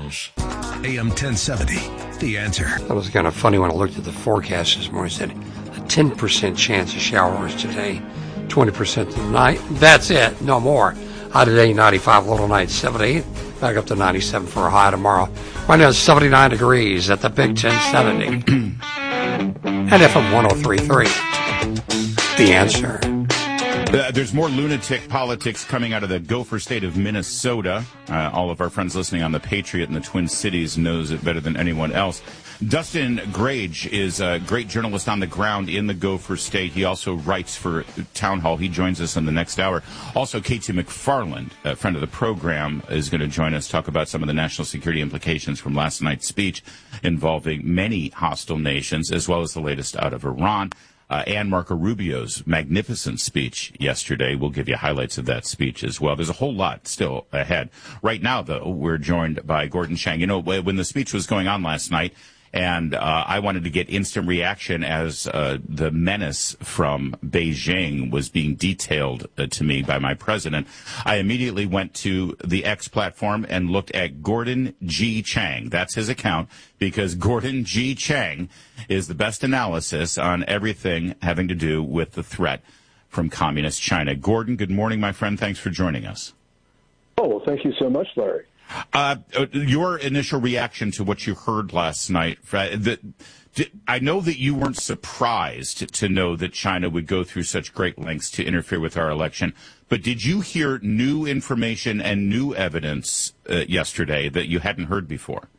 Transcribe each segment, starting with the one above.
News. AM 1070, The Answer. That was kind of funny when I looked at the forecast this morning. It said a 10% chance of showers today, 20% tonight. That's it, no more. High today, 95, low tonight, 78. Back up to 97 for a high tomorrow. Right now it's 79 degrees at the Big 1070. And FM 103.3, The Answer. There's more lunatic politics coming out of the Gopher state of Minnesota. All of our friends listening on the Patriot in the Twin Cities knows it better than anyone else. Dustin Grage is a great journalist on the ground in the Gopher state. He also writes for Town Hall. He joins us in the next hour. Also, Katie McFarland, a friend of the program, is going to join us, talk about some of the national security implications from last night's speech involving many hostile nations, as well as the latest out of Iran. And Marco Rubio's magnificent speech yesterday. We'll give you highlights of that speech as well. There's a whole lot still ahead. Right now, though, we're joined by Gordon Chang. You know, when the speech was going on last night, and I wanted to get instant reaction as the menace from Beijing was being detailed to me by my president. I immediately went to the X platform and looked at Gordon G. Chang. That's his account, because Gordon G. Chang is the best analysis on everything having to do with the threat from communist China. Gordon, good morning, my friend. Thanks for joining us. Oh, well, thank you so much, Larry. Your initial reaction to what you heard last night, I know that you weren't surprised to know that China would go through such great lengths to interfere with our election, but did you hear new information and new evidence yesterday that you hadn't heard before?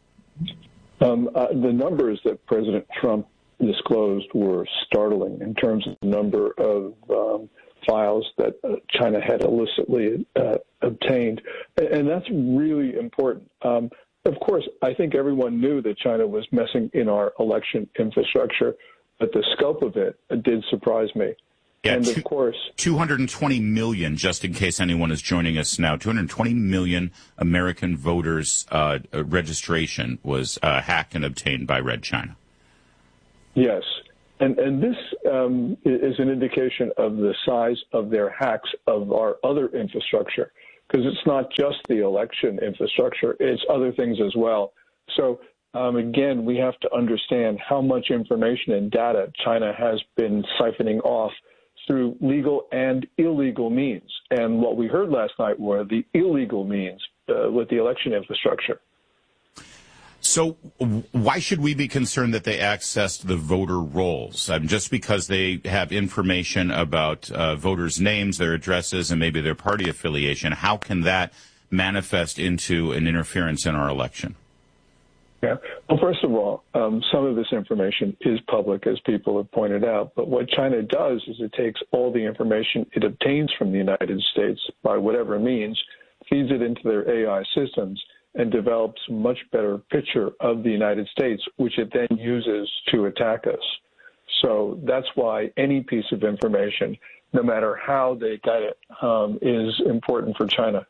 The numbers that President Trump disclosed were startling in terms of the number of files that China had illicitly obtained, and that's really important. Of course, I think everyone knew that China was messing in our election infrastructure, but the scope of it did surprise me. Yeah, and of course, 220 million, just in case anyone is joining us now, 220 million American voters' registration was hacked and obtained by Red China. Yes. And this is an indication of the size of their hacks of our other infrastructure, because it's not just the election infrastructure, it's other things as well. So, again, we have to understand how much information and data China has been siphoning off through legal and illegal means. And what we heard last night were the illegal means with the election infrastructure. So why should we be concerned that they accessed the voter rolls? Just because they have information about voters' names, their addresses, and maybe their party affiliation, how can that manifest into an interference in our election? Yeah. Well, first of all, some of this information is public, as people have pointed out. But what China does is it takes all the information it obtains from the United States by whatever means, feeds it into their AI systems, and develops a much better picture of the United States, which it then uses to attack us. So that's why any piece of information, no matter how they got it, is important for China.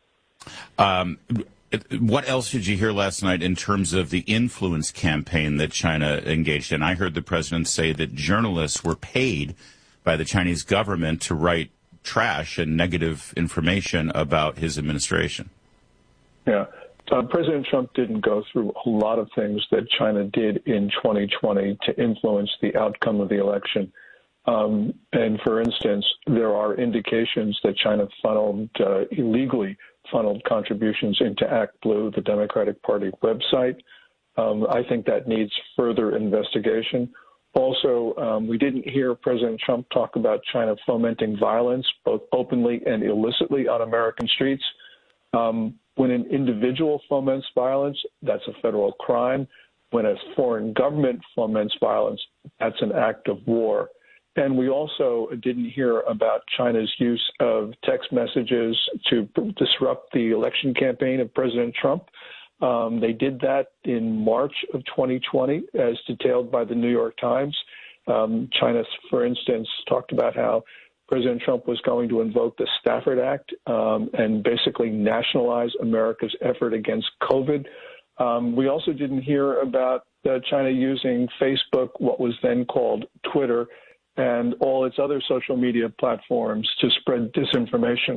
What else did you hear last night in terms of the influence campaign that China engaged in? I heard the president say that journalists were paid by the Chinese government to write trash and negative information about his administration. Yeah. President Trump didn't go through a lot of things that China did in 2020 to influence the outcome of the election. And for instance, there are indications that China illegally funneled contributions into ActBlue, the Democratic Party website. I think that needs further investigation. Also, we didn't hear President Trump talk about China fomenting violence, both openly and illicitly, on American streets. When an individual foments violence, that's a federal crime. When a foreign government foments violence, that's an act of war. And we also didn't hear about China's use of text messages to disrupt the election campaign of President Trump. They did that in March of 2020, as detailed by the New York Times. China, for instance, talked about how President Trump was going to invoke the Stafford Act and basically nationalize America's effort against COVID. We also didn't hear about China using Facebook, what was then called Twitter, and all its other social media platforms to spread disinformation.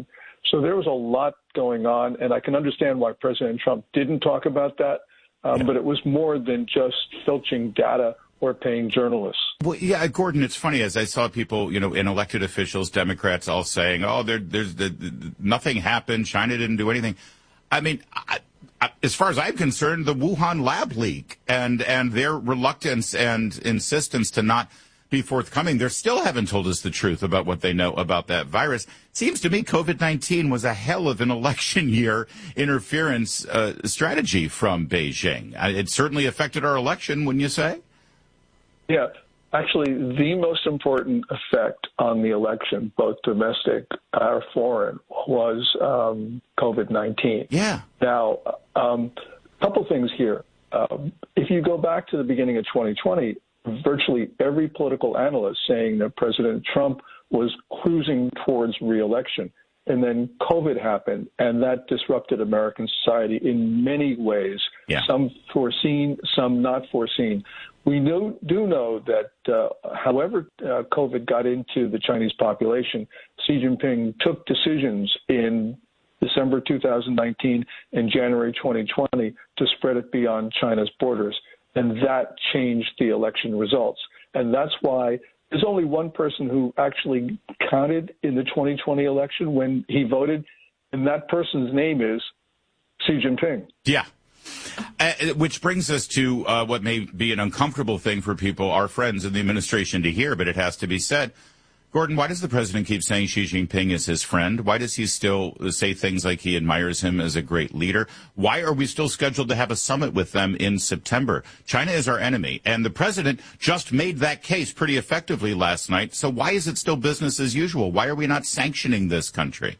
So there was a lot going on, and I can understand why President Trump didn't talk about that, but it was more than just filching data or paying journalists. Well, yeah, Gordon, it's funny, as I saw people, and elected officials, Democrats, all saying, nothing happened, China didn't do anything. I mean, as far as I'm concerned, the Wuhan lab leak and their reluctance and insistence to not be forthcoming, they still haven't told us the truth about what they know about that virus. Seems to me COVID-19 was a hell of an election year interference strategy from Beijing. It certainly affected our election, wouldn't you say? Yeah, actually, the most important effect on the election, both domestic or foreign, was COVID-19. Yeah. Now, a couple things here. If you go back to the beginning of 2020, virtually every political analyst saying that President Trump was cruising towards re-election. And then COVID happened, and that disrupted American society in many ways, some foreseen, some not foreseen. We do know that however COVID got into the Chinese population, Xi Jinping took decisions in December 2019 and January 2020 to spread it beyond China's borders. And that changed the election results. And that's why there's only one person who actually counted in the 2020 election when he voted, and that person's name is Xi Jinping. Yeah. Which brings us to what may be an uncomfortable thing for people, our friends in the administration, to hear, but it has to be said. Gordon, why does the president keep saying Xi Jinping is his friend? Why does he still say things like he admires him as a great leader? Why are we still scheduled to have a summit with them in September? China is our enemy, and the president just made that case pretty effectively last night. So why is it still business as usual? Why are we not sanctioning this country?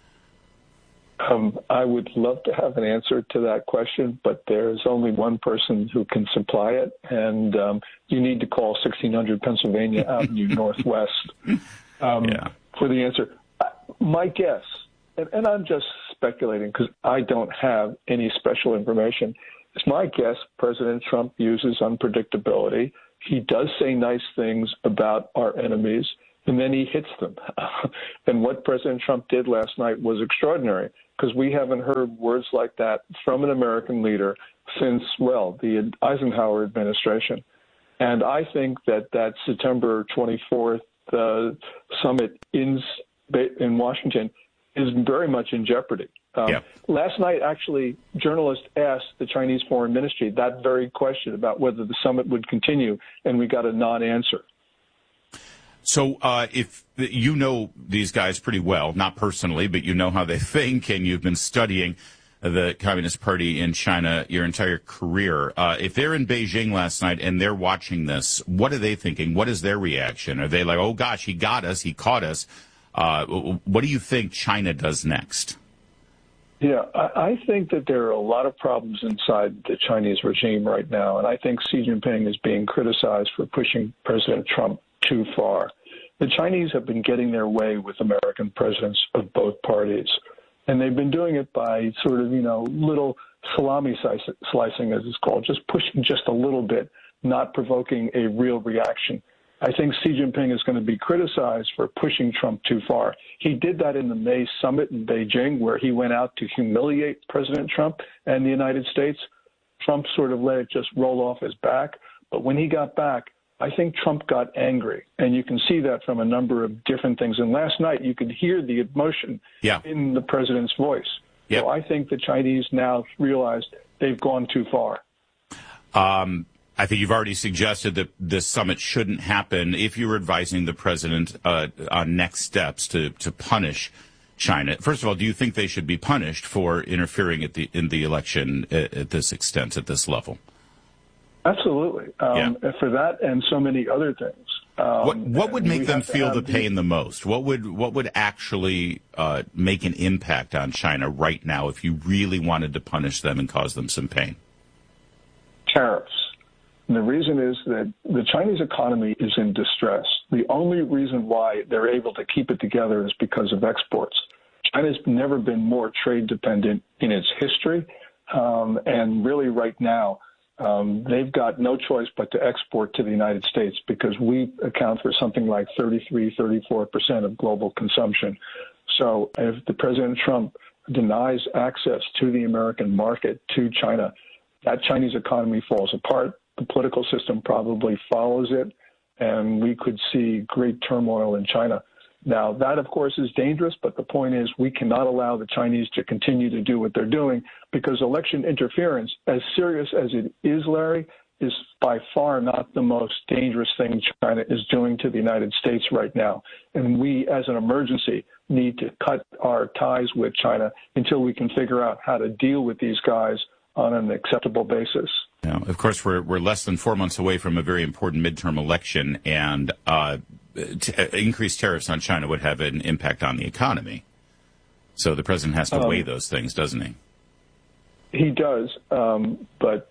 I would love to have an answer to that question, but there's only one person who can supply it, and you need to call 1600 Pennsylvania Avenue Northwest for the answer. My guess, and I'm just speculating because I don't have any special information, it's my guess President Trump uses unpredictability. He does say nice things about our enemies, and then he hits them. And what President Trump did last night was extraordinary, because we haven't heard words like that from an American leader since, well, the Eisenhower administration. And I think that September 24th summit in Washington is very much in jeopardy. Last night, actually, journalists asked the Chinese Foreign Ministry that very question about whether the summit would continue, and we got a non-answer. So if you know these guys pretty well, not personally, but you know how they think, and you've been studying the Communist Party in China your entire career. If they're in Beijing last night and they're watching this, what are they thinking? What is their reaction? Are they like, oh, gosh, he got us, he caught us? What do you think China does next? Yeah, I think that there are a lot of problems inside the Chinese regime right now, and I think Xi Jinping is being criticized for pushing President Trump too far. The Chinese have been getting their way with American presidents of both parties, and they've been doing it by sort of, little salami slicing, as it's called, just pushing just a little bit, not provoking a real reaction. I think Xi Jinping is going to be criticized for pushing Trump too far. He did that in the May summit in Beijing, where he went out to humiliate President Trump and the United States. Trump sort of let it just roll off his back. But when he got back, I think Trump got angry, and you can see that from a number of different things. And last night, you could hear the emotion in the president's voice. Yep. So I think the Chinese now realized they've gone too far. I think you've already suggested that this summit shouldn't happen. If you were advising the president on next steps to punish China, first of all, do you think they should be punished for interfering in the election at this extent, at this level? Absolutely. For that and so many other things. What would make them feel the pain the most? What would actually make an impact on China right now if you really wanted to punish them and cause them some pain? Tariffs. And the reason is that the Chinese economy is in distress. The only reason why they're able to keep it together is because of exports. China's never been more trade dependent in its history. And really right now, they've got no choice but to export to the United States because we account for something like 33, 34% of global consumption. So if the President Trump denies access to the American market, to China, that Chinese economy falls apart. The political system probably follows it, and we could see great turmoil in China. Now, that, of course, is dangerous, but the point is we cannot allow the Chinese to continue to do what they're doing, because election interference, as serious as it is, Larry, is by far not the most dangerous thing China is doing to the United States right now. And we, as an emergency, need to cut our ties with China until we can figure out how to deal with these guys on an acceptable basis. Now, of course, we're less than 4 months away from a very important midterm election, and increased tariffs on China would have an impact on the economy. So the president has to weigh those things, doesn't he? He does, but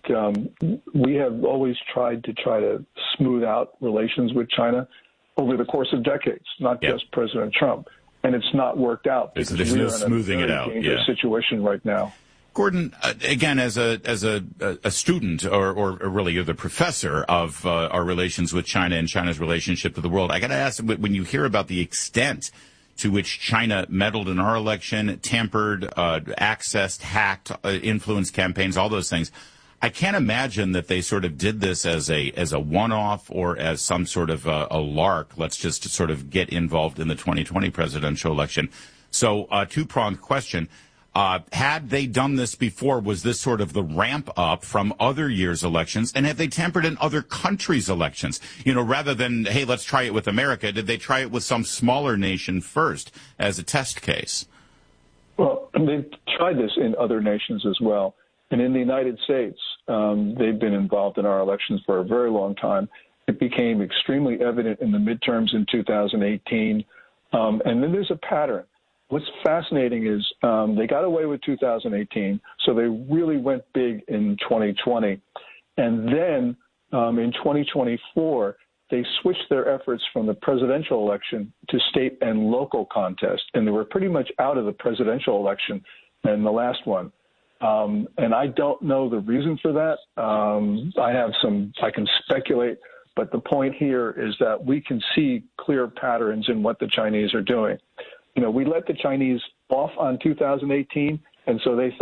we have always tried to smooth out relations with China over the course of decades, not just President Trump, and it's not worked out. There's no smoothing it out. Dangerous situation right now. Gordon, again, as a student, or really you're the professor of our relations with China and China's relationship to the world, I got to ask, when you hear about the extent to which China meddled in our election, tampered, accessed, hacked, influenced campaigns, all those things, I can't imagine that they sort of did this as a one-off or as some sort of a lark. Let's just sort of get involved in the 2020 presidential election. So, two-pronged question. Had they done this before, was this sort of the ramp up from other years' elections? And have they tampered in other countries' elections? You know, rather than, hey, let's try it with America, did they try it with some smaller nation first as a test case? Well, they've tried this in other nations as well. And in the United States, they've been involved in our elections for a very long time. It became extremely evident in the midterms in 2018. And then there's a pattern. What's fascinating is they got away with 2018, so they really went big in 2020. And then in 2024, they switched their efforts from the presidential election to state and local contests, and they were pretty much out of the presidential election in the last one. And I don't know the reason for that. I can speculate, but the point here is that we can see clear patterns in what the Chinese are doing. You know, we let the Chinese off on 2018, and so they